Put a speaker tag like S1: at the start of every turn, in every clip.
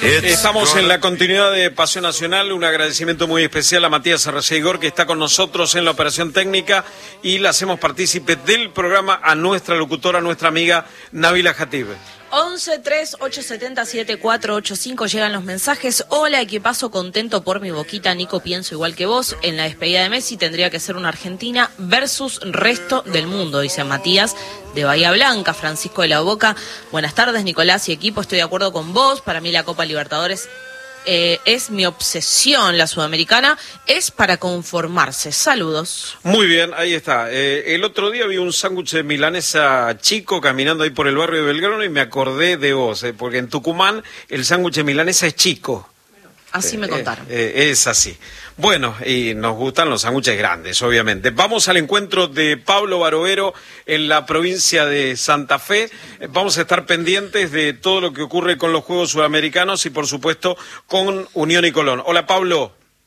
S1: Estamos en la continuidad de Pasión Nacional. Un agradecimiento muy especial a Matías Arreceigor, que está con nosotros en la operación técnica, y la hacemos partícipe del programa a nuestra locutora, nuestra amiga Nabila Jatib.
S2: 11-3870-7485 llegan los mensajes. Hola, equipazo, contento por mi Boquita. Nico, pienso igual que vos. En la despedida de Messi tendría que ser una Argentina versus resto del mundo, dice Matías de Bahía Blanca. Francisco de la Boca. Buenas tardes, Nicolás y equipo. Estoy de acuerdo con vos. Para mí la Copa Libertadores es mi obsesión. La sudamericana es para conformarse. Saludos.
S1: Muy bien, ahí está. El otro día vi un sándwich de milanesa chico caminando ahí por el barrio de Belgrano y me acordé de vos, porque en Tucumán el sándwich de milanesa es chico.
S2: Así me contaron.
S1: Es así. Bueno, y nos gustan los sándwiches grandes, obviamente. Vamos al encuentro de Pablo Barovero en la provincia de Santa Fe. Vamos a estar pendientes de todo lo que ocurre con los Juegos Sudamericanos y, por supuesto, con Unión y Colón. Hola, Pablo.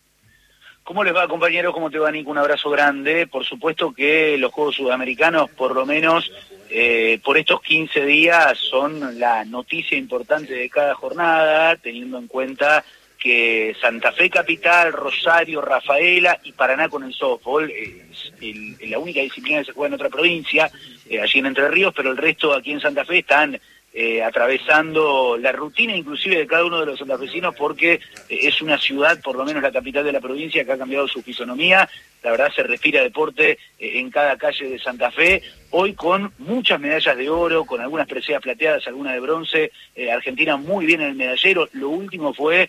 S3: ¿Cómo les va, compañeros? ¿Cómo te va, Nico? Un abrazo grande. Por supuesto que los Juegos Sudamericanos, por lo menos por estos 15 días, son la noticia importante de cada jornada, teniendo en cuenta que Santa Fe Capital, Rosario, Rafaela y Paraná con el softball es la única disciplina que se juega en otra provincia, allí en Entre Ríos, pero el resto aquí en Santa Fe están atravesando la rutina inclusive de cada uno de los santafesinos, porque es una ciudad, por lo menos la capital de la provincia, que ha cambiado su fisonomía. La verdad, se respira deporte en cada calle de Santa Fe, hoy con muchas medallas de oro, con algunas preseas plateadas, algunas de bronce. Argentina muy bien en el medallero. Lo último fue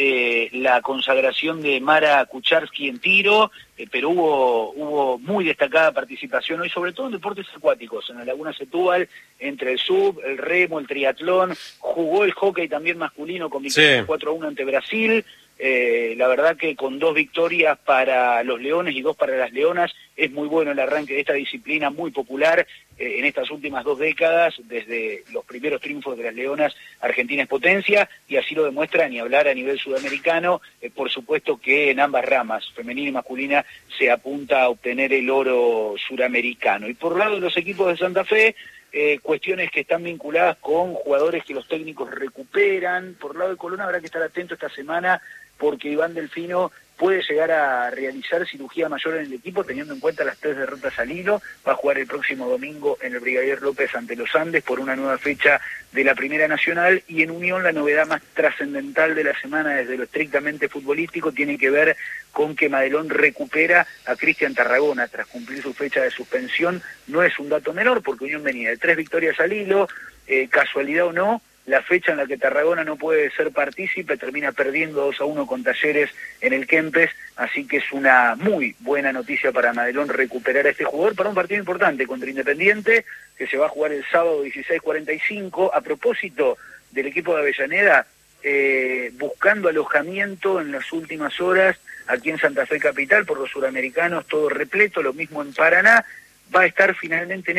S3: la consagración de Mara Kucharski en tiro, pero hubo muy destacada participación hoy, sobre todo en deportes acuáticos, en la Laguna Setúbal, entre el sub, el remo, el triatlón. Jugó el hockey también masculino con victoria 4-1 ante Brasil. La verdad que con 2 victorias para los leones y 2 para las leonas. Es muy bueno el arranque de esta disciplina, muy popular en estas últimas 2 décadas. Desde los primeros triunfos de las leonas, Argentina es potencia, y así lo demuestra, ni hablar a nivel sudamericano. Por supuesto que en ambas ramas, femenina y masculina, se apunta a obtener el oro suramericano. Y por lado de los equipos de Santa Fe, cuestiones que están vinculadas con jugadores que los técnicos recuperan. Por lado de Colón habrá que estar atento esta semana, porque Iván Delfino puede llegar a realizar cirugía mayor en el equipo, teniendo en cuenta las 3 derrotas al hilo. Va a jugar el próximo domingo en el Brigadier López ante los Andes por una nueva fecha de la Primera Nacional. Y en Unión, la novedad más trascendental de la semana desde lo estrictamente futbolístico tiene que ver con que Madelón recupera a Cristian Tarragona tras cumplir su fecha de suspensión. No es un dato menor, porque Unión venía de 3 victorias al hilo. Casualidad o no, la fecha en la que Tarragona no puede ser partícipe termina perdiendo 2-1 con Talleres en el Kempes, así que es una muy buena noticia para Madelón recuperar a este jugador para un partido importante contra Independiente, que se va a jugar el sábado 16:45. A propósito del equipo de Avellaneda, buscando alojamiento en las últimas horas aquí en Santa Fe Capital por los suramericanos, todo repleto, lo mismo en Paraná. Va a estar finalmente en